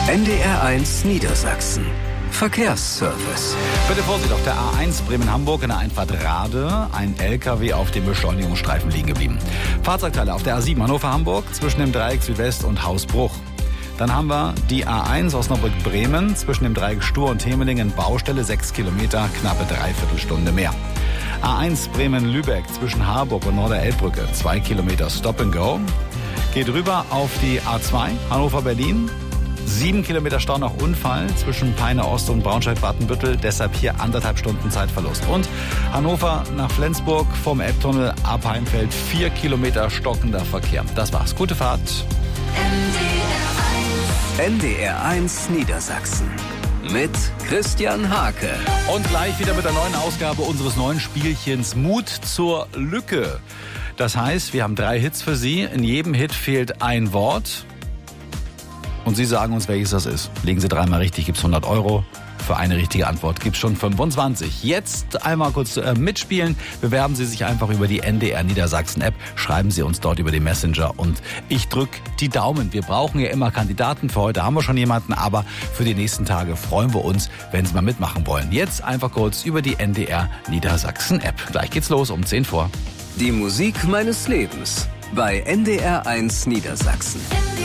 NDR1 Niedersachsen. Verkehrsservice. Bitte Vorsicht, auf der A1 Bremen-Hamburg in der Einfahrt Rade ein LKW auf dem Beschleunigungsstreifen liegen geblieben. Fahrzeugteile auf der A7 Hannover-Hamburg zwischen dem Dreieck Südwest und Hausbruch. Dann haben wir die A1 Osnabrück-Bremen zwischen dem Dreieck Stur und Hemelingen, Baustelle 6 Kilometer, knappe Dreiviertelstunde mehr. A1 Bremen-Lübeck zwischen Harburg und Norderelbbrücke, 2 Kilometer Stop and Go. Geht rüber auf die A2 Hannover-Berlin. 7 Kilometer Stau nach Unfall zwischen Peine Ost und Braunschweig-Badenbüttel, deshalb hier 1,5 Stunden Zeitverlust. Und Hannover nach Flensburg vom Elbtunnel ab Heimfeld 4 Kilometer stockender Verkehr. Das war's. Gute Fahrt. NDR1 Niedersachsen mit Christian Hake. Und gleich wieder mit der neuen Ausgabe unseres neuen Spielchens Mut zur Lücke. Das heißt, wir haben 3 Hits für Sie. In jedem Hit fehlt ein Wort. Und Sie sagen uns, welches das ist. Legen Sie 3-mal richtig, gibt's 100 €. Für eine richtige Antwort gibt's schon 25. Jetzt einmal kurz mitspielen. Bewerben Sie sich einfach über die NDR Niedersachsen App. Schreiben Sie uns dort über den Messenger und ich drücke die Daumen. Wir brauchen ja immer Kandidaten. Für heute haben wir schon jemanden, aber für die nächsten Tage freuen wir uns, wenn Sie mal mitmachen wollen. Jetzt einfach kurz über die NDR Niedersachsen App. Gleich geht's los um 10 vor. Die Musik meines Lebens bei NDR1 Niedersachsen.